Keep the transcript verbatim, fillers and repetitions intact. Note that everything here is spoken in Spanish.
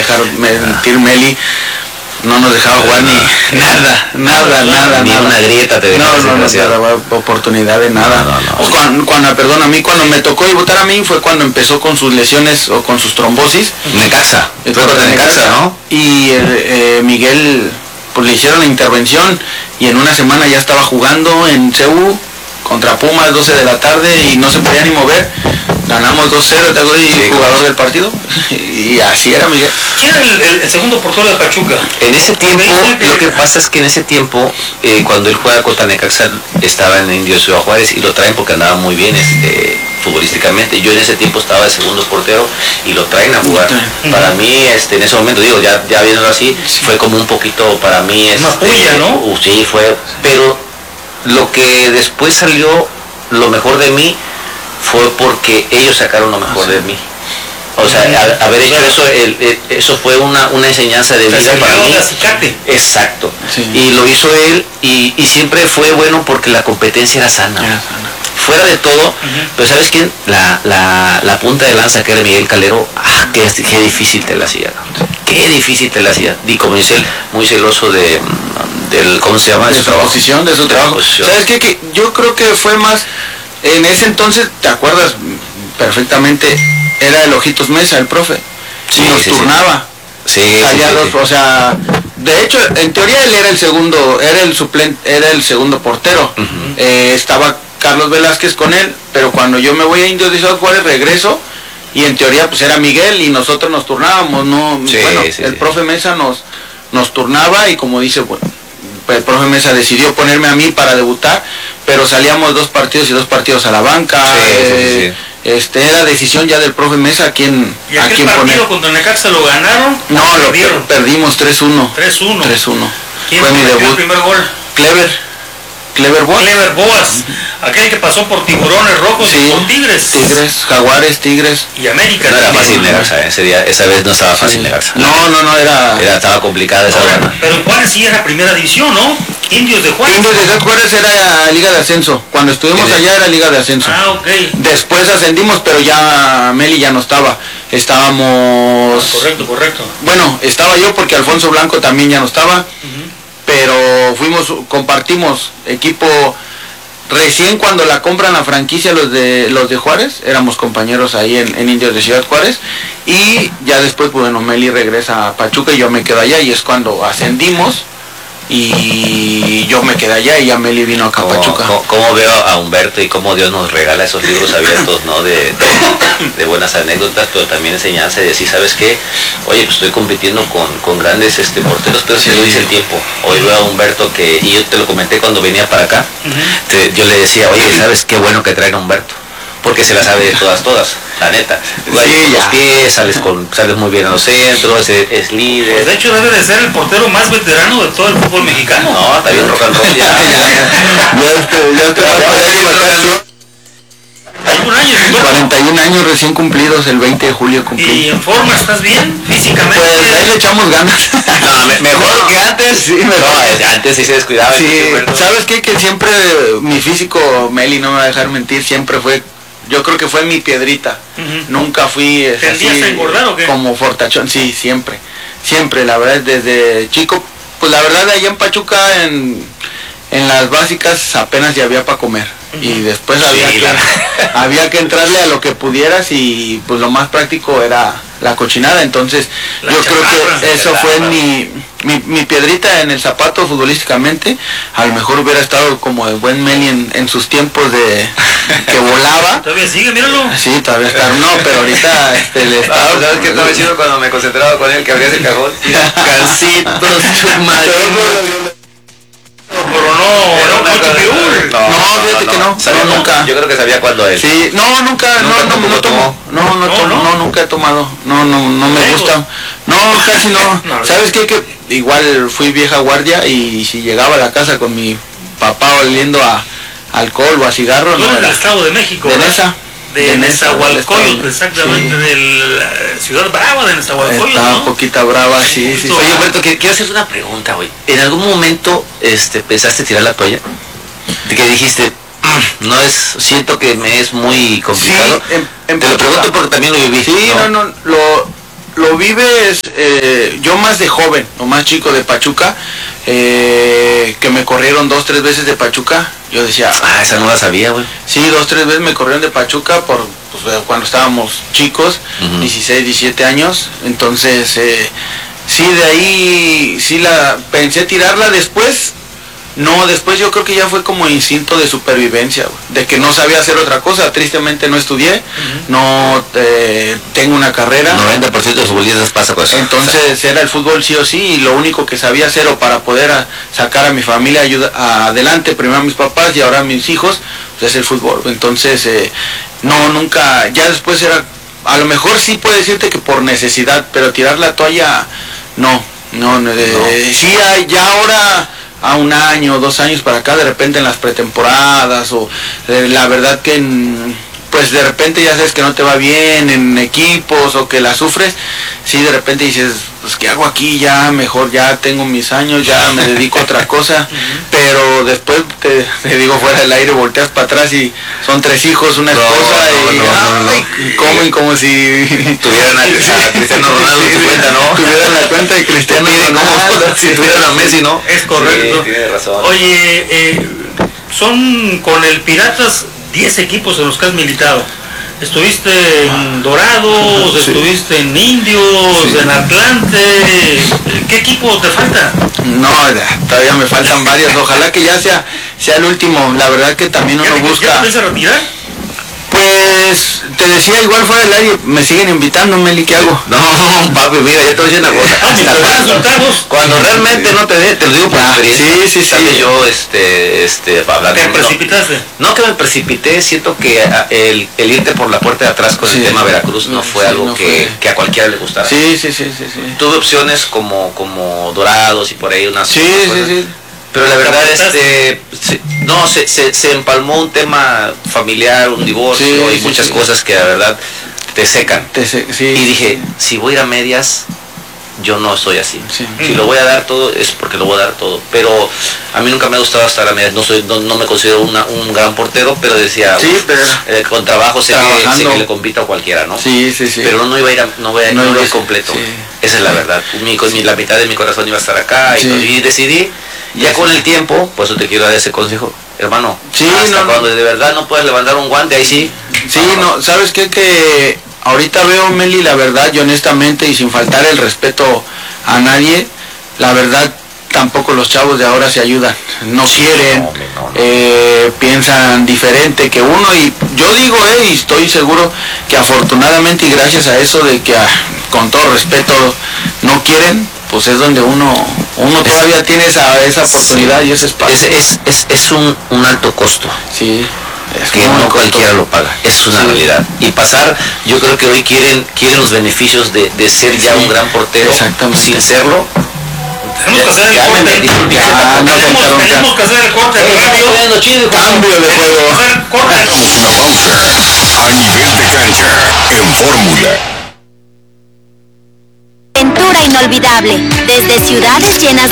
dejar mentir Meli. No nos dejaba jugar ni nada, nada, nada, ni nada. una grieta te dejaba. No, no nos daba oportunidad de nada. No, no, no. O cuando, cuando, perdón, a mí cuando me tocó debutar a mí fue cuando empezó con sus lesiones o con sus trombosis. Necaxa. Fue con Necaxa, ¿no? Y eh, Miguel, pues le hicieron la intervención y en una semana ya estaba jugando en C U contra Pumas, doce de la tarde, y no se podía ni mover. Ganamos dos cero, ¿te acuerdas? Y jugador del partido. Y así era Miguel. ¿Quién era el, el, el segundo portero de Pachuca? En ese tiempo, lo que pasa es que en ese tiempo, eh, cuando él juega contra Necaxa, estaba en Indios Ciudad Juárez y lo traen porque andaba muy bien este, futbolísticamente. Yo en ese tiempo estaba de segundo portero y lo traen a jugar. Uh-huh. Para mí, este, en ese momento, digo, ya, ya viéndolo así, sí. Fue como un poquito para mí... Este, una puya, ¿no? Uh, sí, fue, pero lo que después salió, lo mejor de mí, fue porque ellos sacaron lo mejor de mí. O sea, a, haber hecho eso, el, el, eso fue una, una enseñanza de vida para mí. Exacto. Sí. Y lo hizo él y, y siempre fue bueno porque la competencia era sana. Era sana. Fuera de todo, uh-huh. Pero ¿sabes quién? La, la, la punta de lanza que era Miguel Calero, ah, qué, qué difícil te la hacía. Qué difícil te la hacía. Y como dice él, muy celoso de, del, ¿cómo se llama? De, de su trabajo. Posición, de su trabajo. Posición. ¿Sabes qué? Que yo creo que fue más, en ese entonces, ¿te acuerdas perfectamente? Era el Ojitos Mesa, el profe. Sí, y nos sí, turnaba. Sí, Allá sí, dos, sí. O sea, de hecho, en teoría él era el segundo, era el suplente, era el segundo portero. Uh-huh. eh, estaba Carlos Velázquez con él, pero cuando yo me voy a Indios de Ciudad Juárez regreso y en teoría pues era Miguel y nosotros nos turnábamos, ¿no? Sí, bueno, sí, el sí. profe Mesa nos, nos turnaba y como dice, bueno, el profe Mesa decidió ponerme a mí para debutar, pero salíamos dos partidos y dos partidos a la banca. Sí, eh, sí, sí. Este era decisión ya del profe Mesa a quién, ¿Y a aquel quién partido poner. contra Necaxa lo ganaron? No, lo perdieron. Perdimos tres uno. tres uno. tres uno. ¿Quién fue mi metió debut? el primer gol? Clever. Clever Boas. Clever Boas, aquel que pasó por Tiburones Rojos Sí, y por Tigres. Tigres, Jaguares, Tigres. Y América. No era también. fácil Necaxa, ese día, esa vez no estaba fácil Sí. Necaxa. No, no, no, era... era estaba complicada esa Ahora, gana. pero en Juárez sí era primera división, ¿no? Indios de Juárez. Indios de Juárez era Liga de Ascenso. Cuando estuvimos ¿Sí? allá era Liga de Ascenso. Ah, ok. Después ascendimos, pero ya Meli ya no estaba. Estábamos... Correcto, correcto. Bueno, estaba yo porque Alfonso Blanco también ya no estaba. Uh-huh. Pero fuimos, compartimos equipo... Recién cuando la compran la franquicia los de los de Juárez, éramos compañeros ahí en, en Indios de Ciudad Juárez, y ya después, bueno, Meli regresa a Pachuca y yo me quedo allá, y es cuando ascendimos y yo me quedé allá y ya Meli vino acá a Pachuca. ¿Cómo, cómo veo a Humberto y cómo Dios nos regala esos libros abiertos, ¿no? De, de, de buenas anécdotas, pero también enseñanza de decir, ¿sabes qué? Oye, pues estoy compitiendo con, con grandes este, porteros, pero si sí. Lo dice el tiempo. Hoy veo a Humberto que, y yo te lo comenté cuando venía para acá, uh-huh. te, yo le decía, oye, ¿sabes qué bueno que traen a Humberto? Porque se la sabe de todas, todas, la neta. Sí, los pies, sales, con, sales muy bien a los centros, es, es líder. Pues de hecho debe de ser el portero más veterano de todo el fútbol mexicano. No, está bien rock and roll ya. Ya te va a cuarenta y un años recién cumplidos, el veinte de julio cumplí. ¿Y en forma estás bien? Físicamente. Pues ahí le echamos ganas. No, me, mejor no. que antes. Sí, mejor. No, antes sí se descuidaba. Sí, ¿sabes qué? Que siempre mi físico, Meli no me va a dejar mentir, siempre fue... Yo creo que fue mi piedrita. Uh-huh. Nunca fui es, ¿Tendías así, a engordar o qué? Como fortachón, sí, siempre. Siempre, la verdad, desde chico, pues la verdad, allá en Pachuca, en, en las básicas, apenas ya había para comer. Uh-huh. Y después sí, había, que, la... había que entrarle a lo que pudieras y pues lo más práctico era la cochinada. Entonces, la yo chatarra, creo que eso fue mi, mi, mi piedrita en el zapato futbolísticamente. A lo mejor hubiera estado como el buen Meli en, en sus tiempos de que volaba. ¿Todavía sigue? Míralo. Sí, todavía está. No, pero ahorita este, el estado... ¿Sabes qué estaba diciendo cuando me concentraba con él? Que abrías el cajón. Calcitos, chumadillos. Pero no, no, no, no, no, fíjate que no, no, nunca. Yo creo que sabía cuándo es. Sí, no, nunca, no, no, no tomo, no, no tomo, no, nunca he tomado, no, no, no me gusta, no, casi no. ¿Sabes qué? Que igual fui vieja guardia y si llegaba a la casa con mi papá oliendo a alcohol o a cigarro, no. Del Estado de México. De Nesa. De Nezahualcóyotl, exactamente, de la Ciudad Brava de Nezahualcóyotl, Está ¿no? un poquita brava, sí, sí. Oye, Humberto, quiero hacerte una pregunta, güey. ¿En algún momento este, pensaste tirar la toalla? ¿De que dijiste, no es, siento que me es muy complicado? Sí, en, en te lo pregunto porque también lo viví. Sí, no, no, no lo... lo vives, eh, yo más de joven, o más chico de Pachuca, eh, que me corrieron dos, tres veces de Pachuca, yo decía... Ah, esa no la sabía, güey. Sí, dos, tres veces me corrieron de Pachuca por pues, cuando estábamos chicos, uh-huh. dieciséis, diecisiete años, entonces, eh, sí, de ahí, sí la pensé tirarla después. No, después yo creo que ya fue como instinto de supervivencia, de que no sabía hacer otra cosa. Tristemente no estudié, uh-huh. no eh, tengo una carrera. noventa por ciento de los futbolistas pasa con eso. Entonces era el fútbol sí o sí, y lo único que sabía hacer o para poder a, sacar a mi familia ayuda, a, adelante, primero a mis papás y ahora a mis hijos, pues es el fútbol. Entonces, eh, no, nunca, ya después era, a lo mejor sí puedo decirte que por necesidad, pero tirar la toalla, no, no, eh, no. Sí, hay, ya ahora... a un año, dos años para acá, de repente en las pretemporadas, o eh, la verdad que en, pues de repente ya sabes que no te va bien en equipos o que la sufres, sí, de repente dices, pues ¿qué hago aquí? Ya mejor ya tengo mis años, ya me dedico a otra cosa, pero después te, te digo fuera del aire, volteas para atrás y son tres hijos, una esposa, no, no, y, no, no, no, no. y comen como si tuvieran a, a Cristiano Ronaldo en su cuenta, ¿no? Tuvieran la cuenta de Cristiano Ronaldo, si tuvieran a Messi, ¿no? Es correcto. Sí, tiene razón. Oye, eh, son con el Piratas diez equipos en los que has militado. Estuviste en Dorados, sí. estuviste en Indios, sí. en Atlante. ¿Qué equipo te falta? No, todavía me faltan varios. Ojalá que ya sea sea el último. La verdad que también uno ¿Ya te, busca... ¿Ya te vas a retirar? Pues, te decía, igual fuera del aire, me siguen invitando, Meli, ¿qué hago? No, papi, mira, yo te voy a decir una cosa. cuando, cuando realmente no te dé, te lo digo por ah, experiencia. Sí, sí, sí. Yo, este, este, hablando... ¿Te precipitaste? No, no que me precipité, siento que el, el irte por la puerta de atrás con sí. el tema Veracruz no fue sí, algo no que, fue. que a cualquiera le gustara. Sí, sí, sí, sí, sí. Tuve opciones como, como Dorados y por ahí unas... Sí, unas sí, sí. Pero la verdad, este, se, no, se, se, se empalmó un tema familiar, un divorcio sí, y sí, muchas sí. cosas que la verdad te secan. Te se, sí. Y dije, si voy a ir a medias, yo no soy así. Sí. Si lo voy a dar todo, es porque lo voy a dar todo. Pero a mí nunca me ha gustado estar a medias. No soy, no, no me considero una, un gran portero, pero decía, sí, pero eh, con trabajo sé que, sé que le compito a cualquiera, ¿no? Sí, sí, sí. Pero no, no iba a ir, a, no voy a, no no iba a ir completo. Sí. Esa es la verdad. Mi, con mi, la mitad de mi corazón iba a estar acá sí. y, y decidí. Ya con el tiempo, por eso te quiero dar ese consejo, hermano. Sí, hasta no, cuando de verdad no puedes levantar un guante, ahí sí. Sí, no, ¿sabes qué? Que ahorita veo, Meli, la verdad, y honestamente, y sin faltar el respeto a nadie, la verdad, tampoco los chavos de ahora se ayudan. No sí, quieren, no, no, no. Eh, piensan diferente que uno, y yo digo, eh, y estoy seguro que afortunadamente y gracias a eso de que, ah, con todo respeto, no quieren, pues es donde uno uno es, todavía tiene esa, esa oportunidad sí, y ese espacio. Es, es, es, es un, un alto costo. Sí. Es que no cualquiera costo. Lo paga. Es una sí. realidad. Y pasar, yo creo que hoy quieren quieren los beneficios de, de ser ya sí. un gran portero. Exactamente. Sin serlo. Tenemos que hacer el corte. Tenemos que hacer el corte rápido. Cambio de juego. A nivel de cancha, en Fórmula. Aventura inolvidable, desde ciudades llenas